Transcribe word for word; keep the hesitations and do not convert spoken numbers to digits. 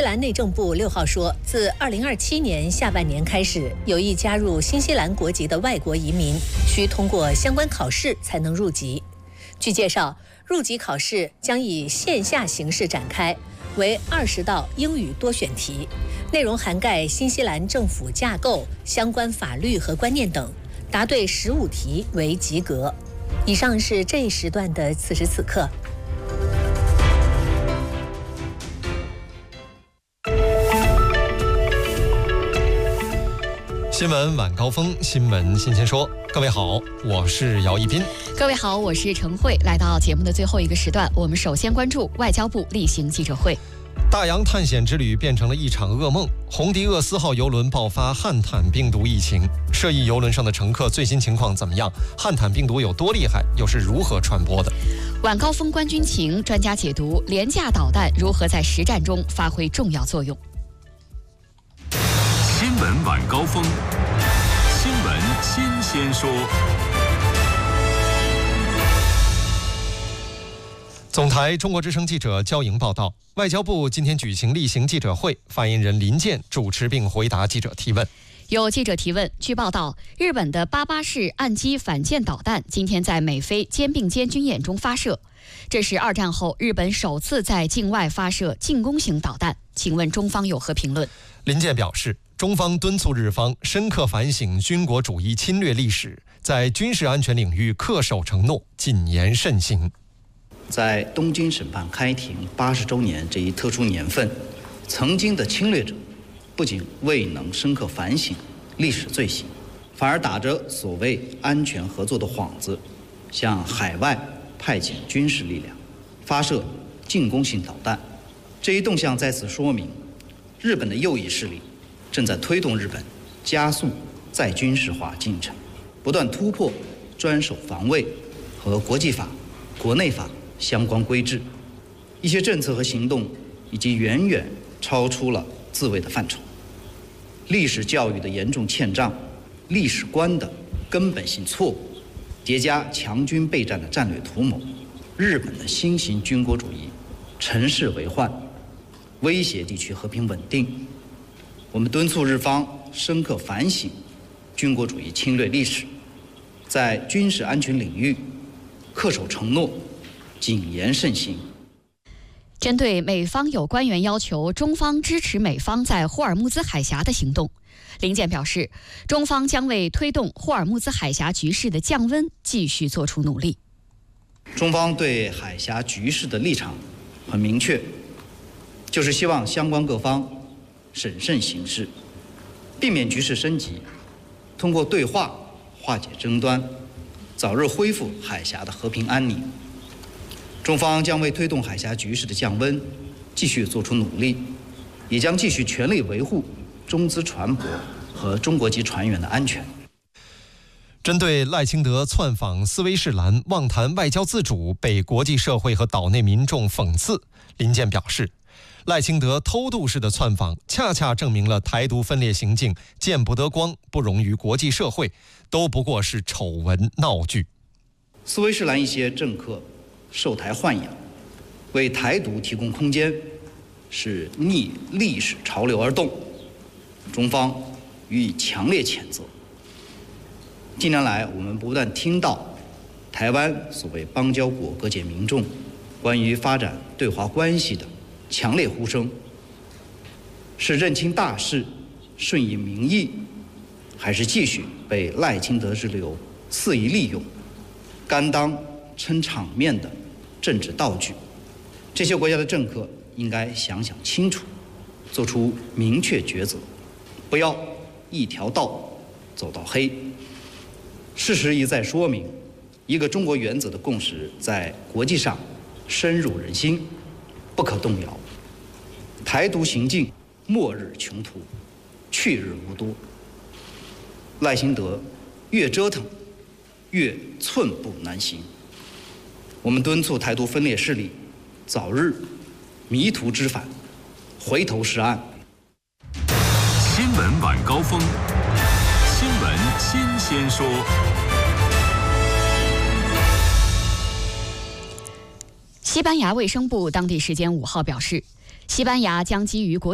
兰内政部六号说，自二零二七年下半年开始，有意加入新西兰国籍的外国移民需通过相关考试才能入籍。据介绍，入籍考试将以线下形式展开，为二十道英语多选题，内容涵盖新西兰政府架构、相关法律和观念等，答对十五题为及格。以上是这一时段的此时此刻。 新闻晚高峰，新闻新鲜说。各位好，我是姚一斌。 各位好，我是陈慧。来到节目的最后一个时段，我们首先关注外交部例行记者会。 大洋探险之旅变成了一场噩梦，红迪厄斯号邮轮爆发汉坦病毒疫情，涉疫邮轮上的乘客最新情况怎么样？汉坦病毒有多厉害，又是如何传播的？ 晚高峰观军情，专家解读廉价导弹如何在实战中发挥重要作用。 新闻晚高峰，新闻新鲜说。 总台中国之声记者焦莹报道，外交部今天举行例行记者会，发言人林健主持并回答记者提问。 有记者提问，据报道，日本的八八式岸基反舰导弹今天在美菲肩并肩军演中发射，这是二战后日本首次在境外发射进攻型导弹，请问中方有何评论？ 林健表示，中方敦促日方深刻反省军国主义侵略历史，在军事安全领域恪守承诺，谨言慎行。 在东京审判开庭八十周年这一特殊年份，曾经的侵略者不仅未能深刻反省历史罪行，反而打着所谓安全合作的幌子，向海外派遣军事力量，发射进攻性导弹。这一动向再次说明，日本的右翼势力正在推动日本加速再军事化进程，不断突破专守防卫和国际法、国内法相关规制，一些政策和行动已经远远超出了自卫的范畴。历史教育的严重欠账，历史观的根本性错误，叠加强军备战的战略图谋，日本的新型军国主义乘势为患，威胁地区和平稳定。我们敦促日方深刻反省军国主义侵略历史，在军事安全领域恪守承诺，谨言慎行。 针对美方有官员要求中方支持美方在霍尔木兹海峡的行动，林健表示，中方将为推动霍尔木兹海峡局势的降温继续做出努力。 中方对海峡局势的立场很明确，就是希望相关各方审慎行事，避免局势升级，通过对话化解争端，早日恢复海峡的和平安宁。中方将为推动海峡局势的降温继续做出努力，也将继续全力维护中资船舶和中国籍船员的安全。 针对赖清德窜访斯威士兰，妄谈外交自主，被国际社会和岛内民众讽刺，林健表示，赖清德偷渡式的窜访，恰恰证明了台独分裂行径见不得光，不容于国际社会，都不过是丑闻闹剧。 斯威士兰一些政客受台豢养，为台独提供空间，是逆历史潮流而动，中方予以强烈谴责。近年来，我们不断听到台湾所谓邦交国各界民众关于发展对华关系的强烈呼声，是认清大势，顺应民意，还是继续被赖清德之流肆意利用，甘当撑场面的政治道具？这些国家的政客应该想想清楚，做出明确抉择，不要一条道走到黑。事实一再说明，一个中国原则的共识在国际上深入人心，不可动摇。台独行径末日穷途，去日无多。赖清德越折腾越寸步难行。我们敦促台独分裂势力早日迷途知返，回头是岸。 新闻晚高峰，新闻新鲜说。 西班牙卫生部当地时间五号表示，西班牙将基于国